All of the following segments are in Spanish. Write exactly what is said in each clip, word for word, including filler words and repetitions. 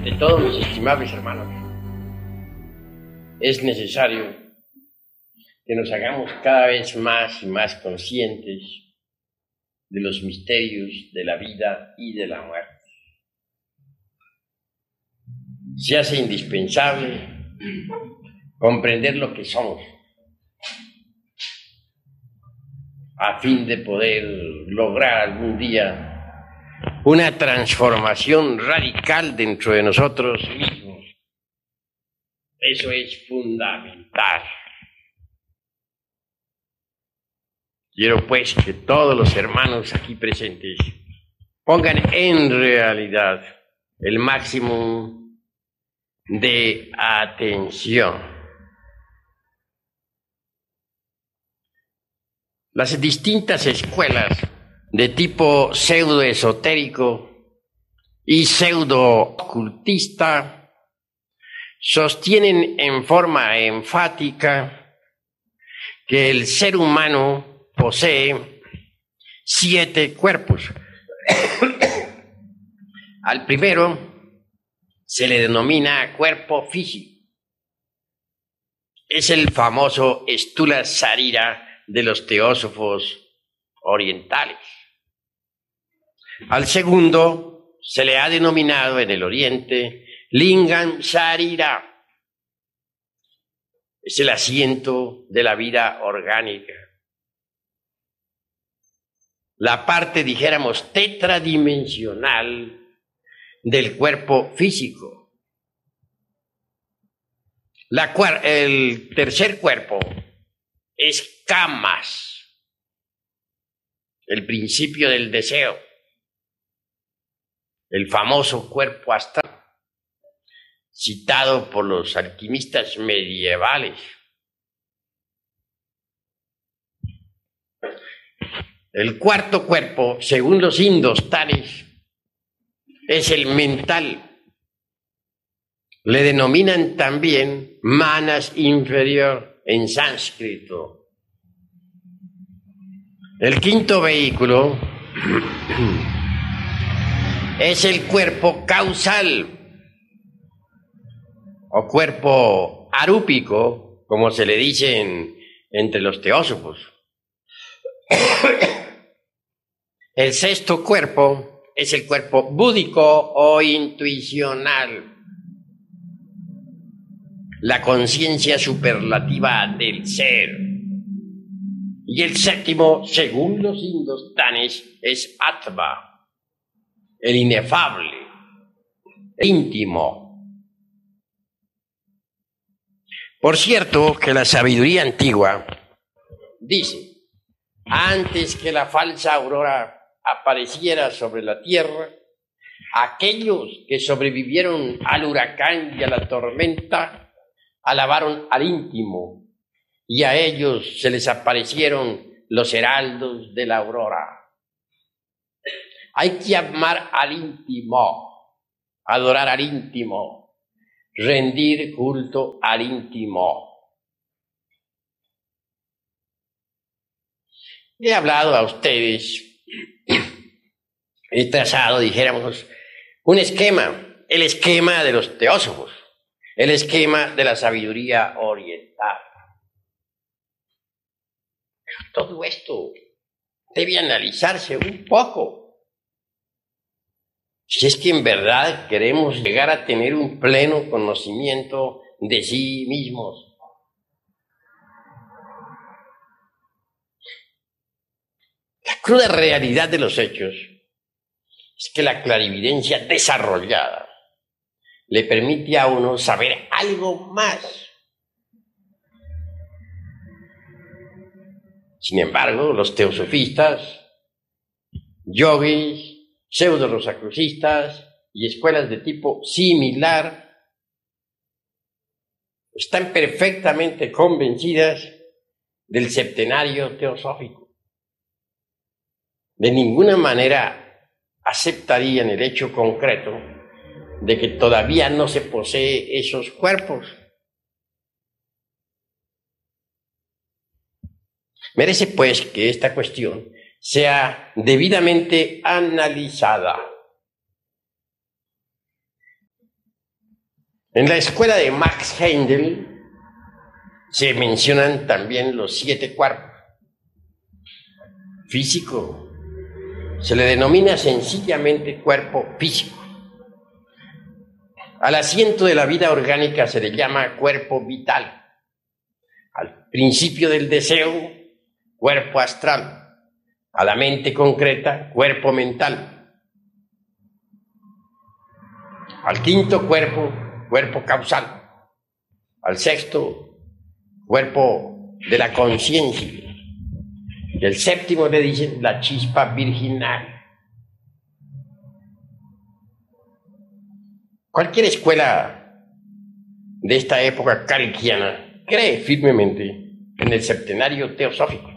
Ante todo, mis estimables hermanos, es necesario que nos hagamos cada vez más y más conscientes de los misterios de la vida y de la muerte. Se hace indispensable comprender lo que somos a fin de poder lograr algún día una transformación radical dentro de nosotros mismos. Eso es fundamental. Quiero pues que todos los hermanos aquí presentes pongan en realidad el máximo de atención. Las distintas escuelas de tipo pseudo-esotérico y pseudo-ocultista sostienen en forma enfática que el ser humano posee siete cuerpos. Al primero se le denomina cuerpo físico. Es el famoso Stula Sarira de los teósofos orientales. Al segundo se le ha denominado en el oriente Lingam Sarira. Es el asiento de la vida orgánica. La parte, dijéramos, tetradimensional del cuerpo físico. La, el tercer cuerpo es Kamas, el principio del deseo, el famoso cuerpo astral, citado por los alquimistas medievales. El cuarto cuerpo, según los indostanes, es el mental. Le denominan también manas inferior en sánscrito. El quinto vehículo es el cuerpo causal o cuerpo arúpico, como se le dice en, entre los teósofos. El sexto cuerpo es el cuerpo búdico o intuicional, la conciencia superlativa del ser. Y el séptimo, según los indostanes, es Atma, el inefable, el íntimo. Por cierto, que la sabiduría antigua dice: antes que la falsa aurora apareciera sobre la tierra, aquellos que sobrevivieron al huracán y a la tormenta alabaron al íntimo, y a ellos se les aparecieron los heraldos de la aurora. Hay que amar al íntimo, adorar al íntimo, rendir culto al íntimo. He hablado a ustedes, he trazado, dijéramos, un esquema, el esquema de los teósofos, el esquema de la sabiduría oriental. Pero todo esto debe analizarse un poco. Si es que en verdad queremos llegar a tener un pleno conocimiento de sí mismos. La cruda realidad de los hechos es que la clarividencia desarrollada le permite a uno saber algo más. Sin embargo, los teosofistas, yogis, pseudo-rosacrucistas y escuelas de tipo similar están perfectamente convencidas del septenario teosófico. De ninguna manera aceptarían el hecho concreto de que todavía no se posee esos cuerpos. Merece pues que esta cuestión sea debidamente analizada. En la escuela de Max Heindel se mencionan también los siete cuerpos. Físico se le denomina sencillamente cuerpo físico. Al asiento de la vida orgánica se le llama cuerpo vital. Al principio del deseo, cuerpo astral. A la mente concreta, cuerpo mental. Al quinto cuerpo, cuerpo causal. Al sexto, cuerpo de la conciencia. Y el séptimo le dicen la chispa virginal. Cualquier escuela de esta época carickiana cree firmemente en el septenario teosófico.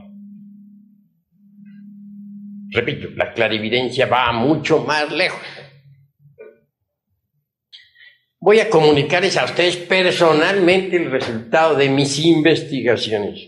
Repito, la clarividencia va mucho más lejos. Voy a comunicarles a ustedes personalmente el resultado de mis investigaciones,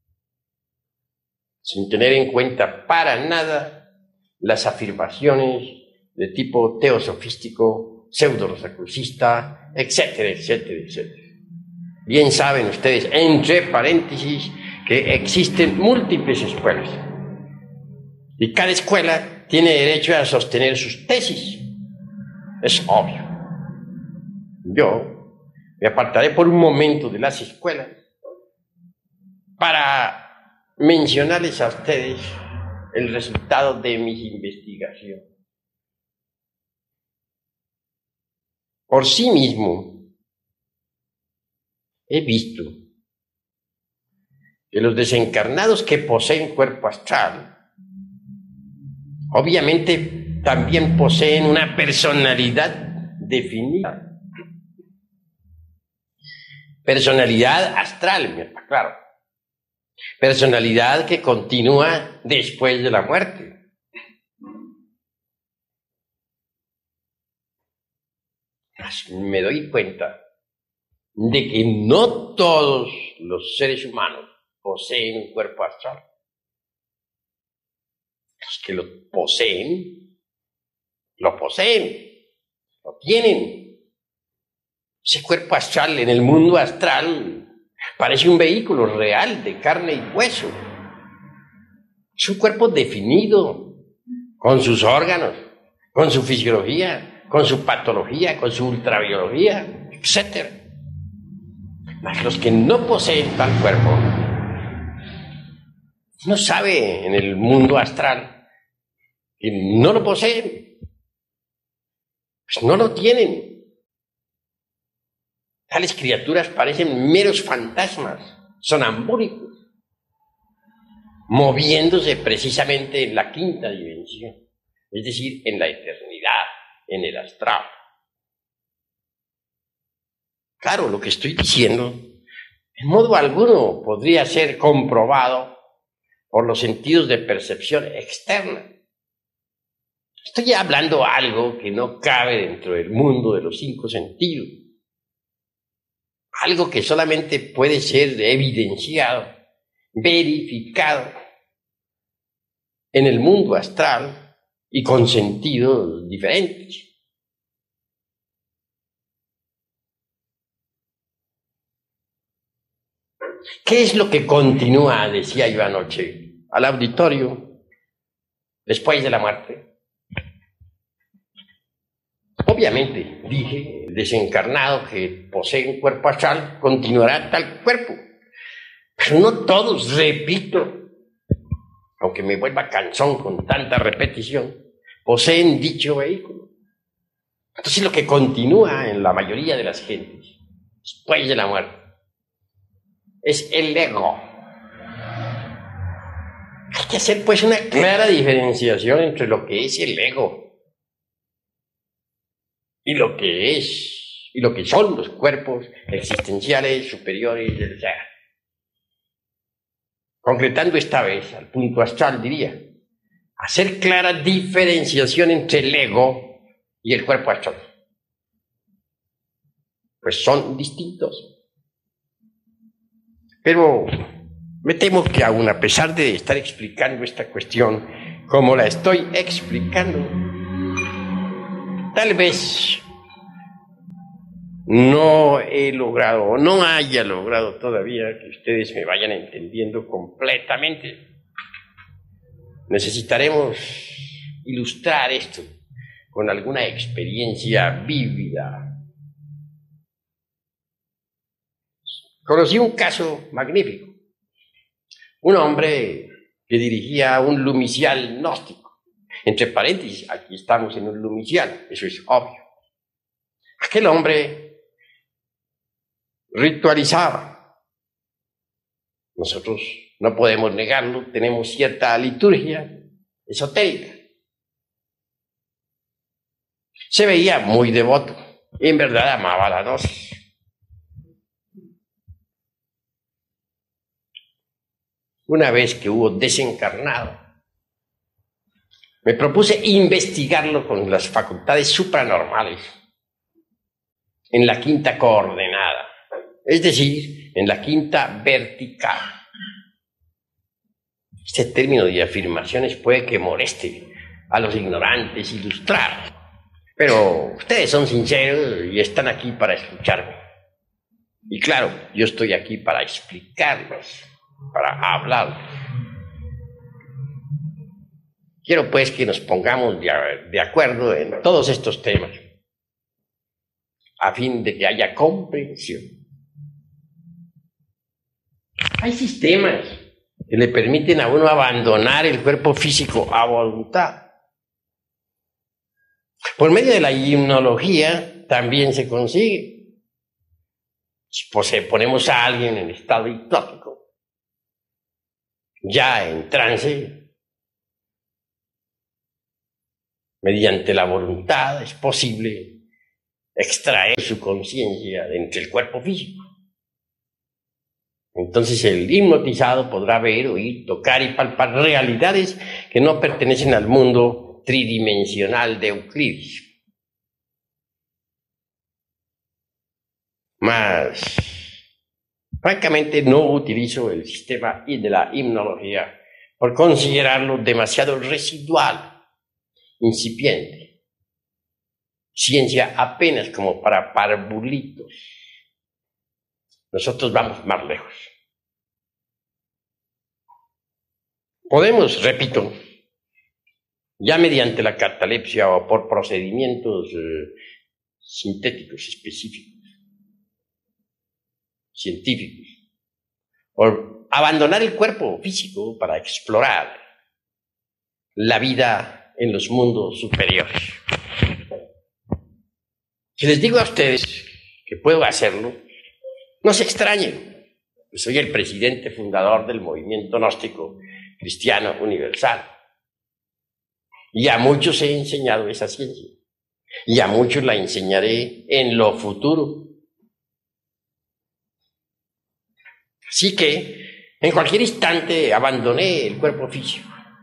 sin tener en cuenta para nada las afirmaciones de tipo teosofístico, pseudo-rosacrucista, etcétera, etcétera, etcétera. Bien saben ustedes, entre paréntesis, que existen múltiples escuelas. Y cada escuela tiene derecho a sostener sus tesis. Es obvio. Yo me apartaré por un momento de las escuelas para mencionarles a ustedes el resultado de mis investigaciones. Por sí mismo, he visto que los desencarnados que poseen cuerpo astral, obviamente también poseen una personalidad definida. Personalidad astral, está claro. Personalidad que continúa después de la muerte. Me doy cuenta de que no todos los seres humanos poseen un cuerpo astral. Los que lo poseen, lo poseen, lo tienen. Ese cuerpo astral en el mundo astral parece un vehículo real de carne y hueso. Es un cuerpo definido, con sus órganos, con su fisiología, con su patología, con su ultrabiología, etcétera. Mas los que no poseen tal cuerpo, no sabe en el mundo astral que no lo poseen, pues no lo tienen. Tales criaturas parecen meros fantasmas, sonambúlicos, moviéndose precisamente en la quinta dimensión, es decir, en la eternidad, en el astral. Claro, lo que estoy diciendo, en modo alguno podría ser comprobado por los sentidos de percepción externa. Estoy hablando algo que no cabe dentro del mundo de los cinco sentidos. Algo que solamente puede ser evidenciado, verificado en el mundo astral y con sentidos diferentes. ¿Qué es lo que continúa, decía yo anoche, al auditorio después de la muerte? Obviamente, dije, el desencarnado que posee un cuerpo astral continuará tal cuerpo. Pero no todos, repito, aunque me vuelva cansón con tanta repetición, poseen dicho vehículo. Entonces lo que continúa en la mayoría de las gentes, después de la muerte, es el ego. Hay que hacer pues una clara diferenciación entre lo que es el ego y lo que es, y lo que son los cuerpos existenciales superiores del ser. Concretando esta vez al punto astral, diría, hacer clara diferenciación entre el ego y el cuerpo astral. Pues son distintos. Pero me temo que aún a pesar de estar explicando esta cuestión como la estoy explicando, tal vez no he logrado, o no haya logrado todavía que ustedes me vayan entendiendo completamente. Necesitaremos ilustrar esto con alguna experiencia vívida. Conocí un caso magnífico. Un hombre que dirigía un lumicial gnóstico. Entre paréntesis, aquí estamos en un lumicial, eso es obvio. Aquel hombre ritualizaba. Nosotros no podemos negarlo, tenemos cierta liturgia esotérica. Se veía muy devoto, y en verdad amaba la gnosis. Una vez que hubo desencarnado, me propuse investigarlo con las facultades supranormales en la quinta coordenada, es decir, en la quinta vertical. Este término de afirmaciones puede que moleste a los ignorantes ilustrar, pero ustedes son sinceros y están aquí para escucharme. Y claro, yo estoy aquí para explicarles, para hablar. Quiero pues que nos pongamos de, de acuerdo en todos estos temas, a fin de que haya comprensión. Hay sistemas que le permiten a uno abandonar el cuerpo físico a voluntad. Por medio de la hipnología también se consigue. Si ponemos a alguien en estado hipnótico, ya en trance, mediante la voluntad es posible extraer su conciencia de entre el cuerpo físico. Entonces el hipnotizado podrá ver, oír, tocar y palpar realidades que no pertenecen al mundo tridimensional de Euclides. Mas, francamente, no utilizo el sistema de la hipnología por considerarlo demasiado residual, incipiente. Ciencia apenas como para parvulitos. Nosotros vamos más lejos. Podemos, repito, ya mediante la catalepsia o por procedimientos eh, sintéticos específicos, científicos, por abandonar el cuerpo físico para explorar la vida en los mundos superiores. Si les digo a ustedes que puedo hacerlo, no se extrañen, pues soy el presidente fundador del movimiento gnóstico cristiano universal. Y a muchos he enseñado esa ciencia. Y a muchos la enseñaré en lo futuro. Así que, en cualquier instante, abandoné el cuerpo físico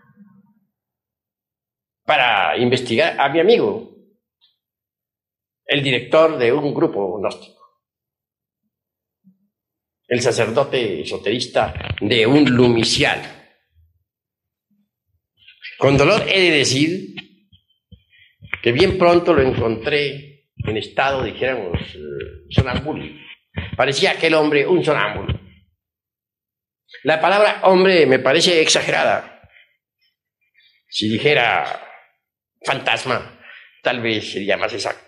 para investigar a mi amigo, el director de un grupo gnóstico, el sacerdote esoterista de un lumicial. Con dolor he de decir que bien pronto lo encontré en estado, dijéramos, sonámbulo. Parecía aquel hombre un sonámbulo. La palabra hombre me parece exagerada. Si dijera fantasma, tal vez sería más exacto.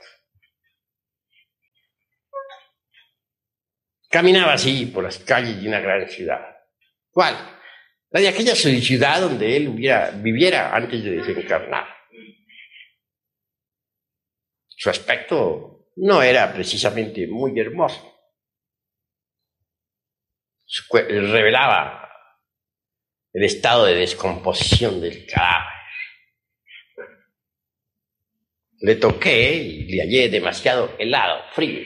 Caminaba así por las calles de una gran ciudad. ¿Cuál? La de aquella ciudad donde él hubiera, viviera antes de desencarnar. Su aspecto no era precisamente muy hermoso. Revelaba el estado de descomposición del cadáver. Le toqué y le hallé demasiado helado, frío.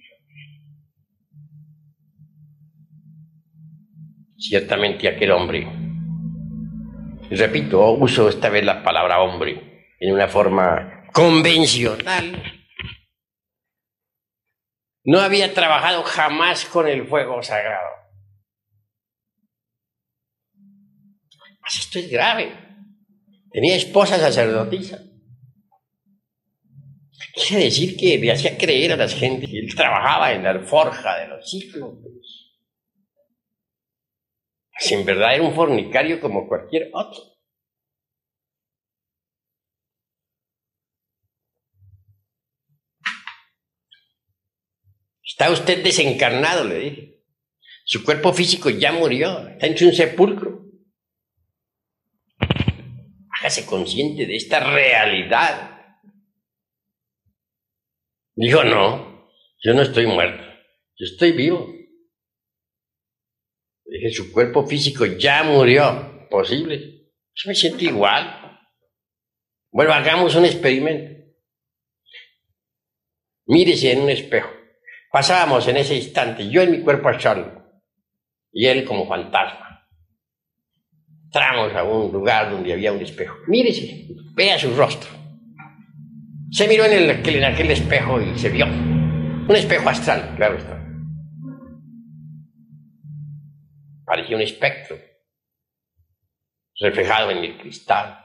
Ciertamente aquel hombre, y repito, uso esta vez la palabra hombre en una forma convencional, no había trabajado jamás con el fuego sagrado. Mas esto es grave. Tenía esposa sacerdotisa. Quiere decir que le hacía creer a las gentes que él trabajaba en la alforja de los cíclopes. Si en verdad era un fornicario como cualquier otro. Está usted desencarnado, le dije. Su cuerpo físico ya murió, está en un sepulcro. Hágase consciente de esta realidad. Dijo, no, yo no estoy muerto, yo estoy vivo. Dije, su cuerpo físico ya murió. Posible. Yo me siento igual. Bueno, hagamos un experimento. Mírese en un espejo. Pasábamos en ese instante, yo en mi cuerpo astral y él como fantasma. Entramos a un lugar donde había un espejo. Mírese, vea su rostro. Se miró en, el, en aquel espejo y se vio. Un espejo astral, claro está. Parecía un espectro, reflejado en el cristal.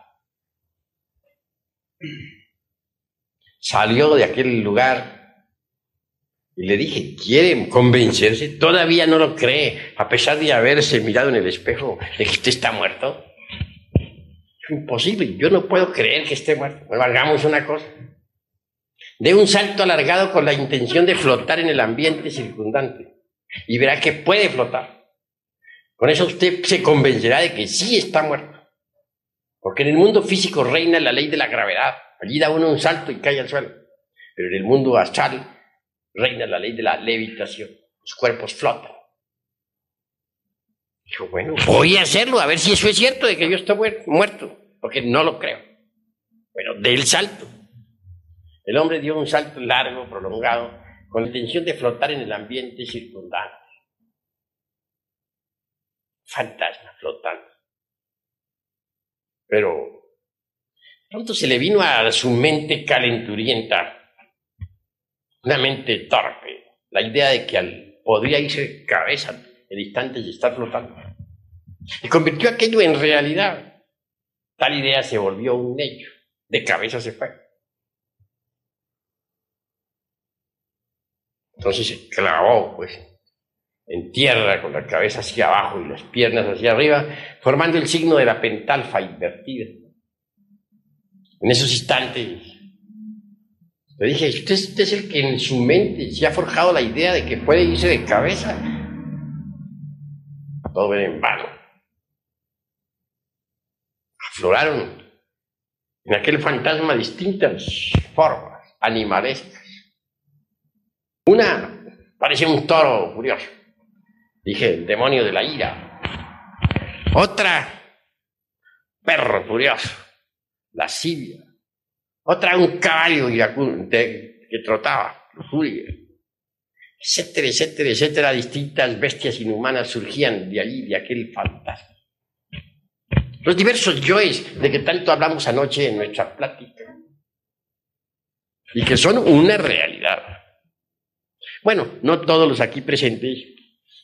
Salió de aquel lugar y le dije, ¿quiere convencerse? Todavía no lo cree, a pesar de haberse mirado en el espejo, de que usted está muerto. Es imposible, yo no puedo creer que esté muerto. Bueno, hagamos una cosa. Dé un salto alargado con la intención de flotar en el ambiente circundante y verá que puede flotar. Con eso usted se convencerá de que sí está muerto. Porque en el mundo físico reina la ley de la gravedad. Allí da uno un salto y cae al suelo. Pero en el mundo astral reina la ley de la levitación. Los cuerpos flotan. Dijo, bueno, voy a hacerlo, a ver si eso es cierto de que yo estoy muerto. Porque no lo creo. Bueno, dé el salto. El hombre dio un salto largo, prolongado, con la intención de flotar en el ambiente circundante. Fantasma flotando. Pero pronto se le vino a su mente calenturienta, una mente torpe, la idea de que al, podría irse de cabeza en instantes de estar flotando. Y convirtió aquello en realidad. Tal idea se volvió un hecho. De cabeza se fue. Entonces se clavó, pues, en tierra con la cabeza hacia abajo y las piernas hacia arriba, formando el signo de la pentalfa invertida. En esos instantes le dije, usted, usted es el que en su mente se ha forjado la idea de que puede irse de cabeza. Todo era en vano. Afloraron en aquel fantasma distintas formas animalescas. Una parecía un toro furioso. Dije, el demonio de la ira. Otra, perro furioso, lascivia. Otra, un caballo iracundo que trotaba, lujuria. Etcétera, etcétera, etcétera. Distintas bestias inhumanas surgían de allí, de aquel fantasma. Los diversos yoes de que tanto hablamos anoche en nuestra plática. Y que son una realidad. Bueno, no todos los aquí presentes